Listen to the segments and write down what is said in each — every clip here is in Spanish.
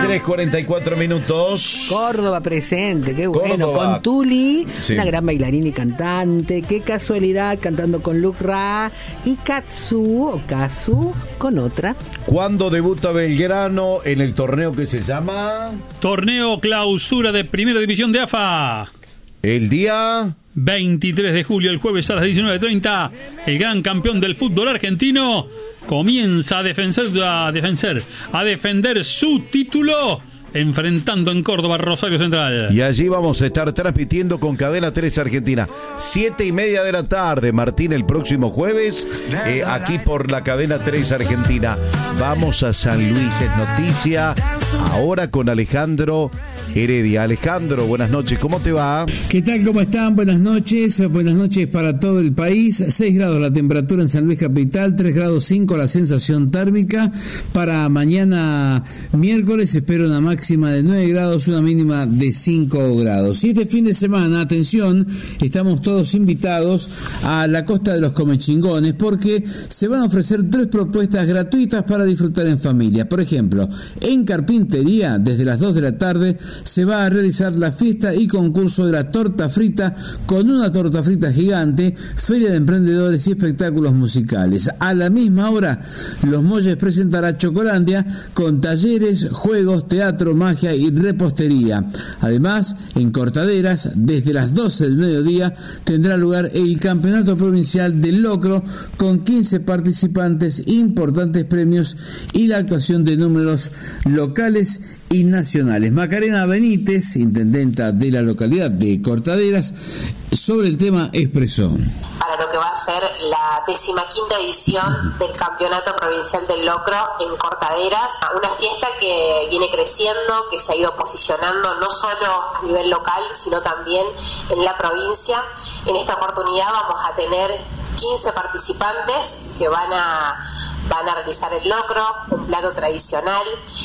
23:44 minutos. Córdoba presente, qué bueno. Córdoba. Con Tuli, sí, una gran bailarina y cantante. Qué casualidad, cantando con Luke Ra. Y Kazu con otra. ¿Cuándo debuta Belgrano en el torneo que se llama? Torneo Clausura de Primera División de AFA. El día 23 de julio, el jueves a las 19:30, el gran campeón del fútbol argentino comienza a defender su título, enfrentando en Córdoba Rosario Central. Y allí vamos a estar transmitiendo con Cadena 3 Argentina, 7:30 de la tarde, Martín, el próximo jueves, aquí por la Cadena 3 Argentina. Vamos a San Luis, es noticia, ahora con Alejandro Heredia. Alejandro, buenas noches, ¿cómo te va? ¿Qué tal? ¿Cómo están? Buenas noches para todo el país. 6 grados la temperatura en San Luis Capital, 3 grados 5 la sensación térmica. Para mañana miércoles espero una máxima de 9 grados, una mínima de 5 grados. Y este fin de semana, atención, estamos todos invitados a la Costa de los Comechingones, porque se van a ofrecer 3 propuestas gratuitas para disfrutar en familia. Por ejemplo, en Carpintería, desde las 2 de la tarde, se va a realizar la fiesta y concurso de la torta frita, con una torta frita gigante, feria de emprendedores y espectáculos musicales. A la misma hora, Los Molles presentará Chocolandia con talleres, juegos, teatro, magia y repostería. Además, en Cortaderas, desde las 12 del mediodía, tendrá lugar el Campeonato Provincial del Locro, con 15 participantes, importantes premios y la actuación de números locales y nacionales. Macarena Benítez, intendenta de la localidad de Cortaderas, sobre el tema expresó: para lo que va a ser la 15ª edición del Campeonato Provincial del Locro en Cortaderas, una fiesta que viene creciendo, que se ha ido posicionando no solo a nivel local, sino también en la provincia. En esta oportunidad vamos a tener 15 participantes que van a realizar el locro, un plato tradicional,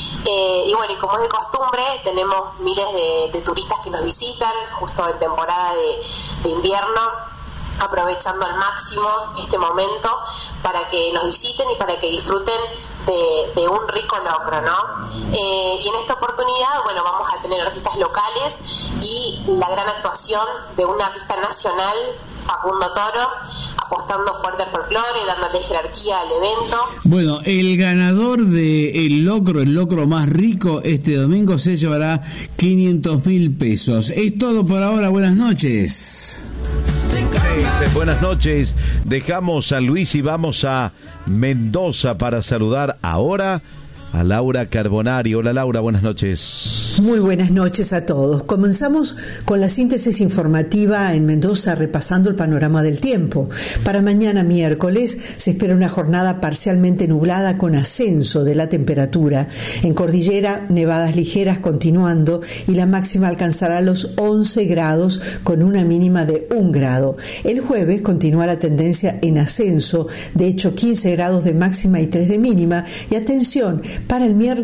y bueno, y como es de costumbre, tenemos miles de turistas que nos visitan justo en temporada de invierno, aprovechando al máximo este momento para que nos visiten y para que disfruten de un rico locro, ¿no? Y en esta oportunidad, bueno, vamos a tener artistas locales y la gran actuación de un artista nacional, Facundo Toro, apostando fuerte al folclore, dándole jerarquía al evento. Bueno, el ganador de el locro más rico este domingo se llevará 500.000 pesos. Es todo por ahora, buenas noches. Buenas noches, dejamos San Luis y vamos a Mendoza para saludar ahora a Laura Carbonari. Hola Laura, buenas noches. Muy buenas noches a todos. Comenzamos con la síntesis informativa en Mendoza, repasando el panorama del tiempo. Para mañana miércoles se espera una jornada parcialmente nublada con ascenso de la temperatura. En Cordillera, nevadas ligeras continuando y la máxima alcanzará los 11 grados con una mínima de 1 grado. El jueves continúa la tendencia en ascenso, de hecho 15 grados de máxima y 3 de mínima. Y atención, para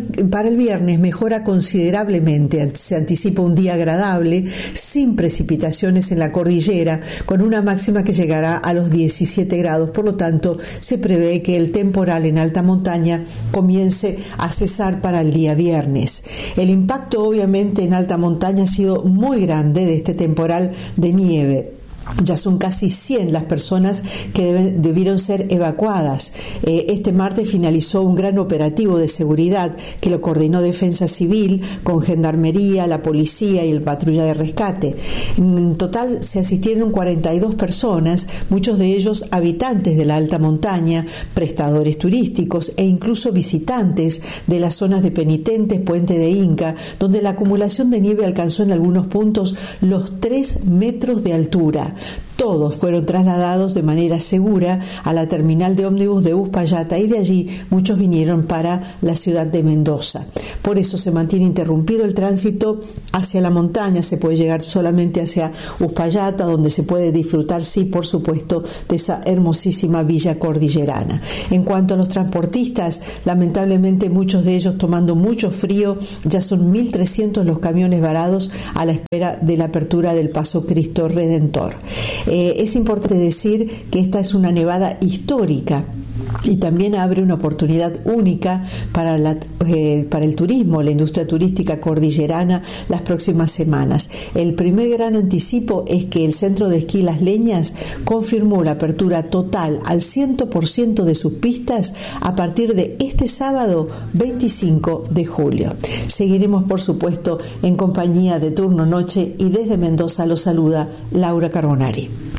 el viernes mejora considerablemente. Se anticipa un día agradable, sin precipitaciones en la cordillera, con una máxima que llegará a los 17 grados. Por lo tanto, se prevé que el temporal en alta montaña comience a cesar para el día viernes. El impacto, obviamente, en alta montaña ha sido muy grande de este temporal de nieve. Ya son casi 100 las personas que debieron ser evacuadas. Este martes finalizó un gran operativo de seguridad que lo coordinó Defensa Civil con Gendarmería, la Policía y el Patrulla de Rescate. En total se asistieron 42 personas, muchos de ellos habitantes de la alta montaña, prestadores turísticos e incluso visitantes de las zonas de Penitentes, Puente de Inca, donde la acumulación de nieve alcanzó en algunos puntos los 3 metros de altura. Todos fueron trasladados de manera segura a la terminal de ómnibus de Uspallata y de allí muchos vinieron para la ciudad de Mendoza. Por eso se mantiene interrumpido el tránsito hacia la montaña. Se puede llegar solamente hacia Uspallata, donde se puede disfrutar, sí, por supuesto, de esa hermosísima villa cordillerana. En cuanto a los transportistas, lamentablemente muchos de ellos tomando mucho frío, ya son 1.300 los camiones varados a la espera de la apertura del Paso Cristo Redentor. Es importante decir que esta es una nevada histórica y también abre una oportunidad única para el turismo, la industria turística cordillerana las próximas semanas. El primer gran anticipo es que el centro de esquí Las Leñas confirmó la apertura total al 100% de sus pistas a partir de este sábado 25 de julio. Seguiremos, por supuesto, en compañía de Turno Noche, y desde Mendoza los saluda Laura Carbonari.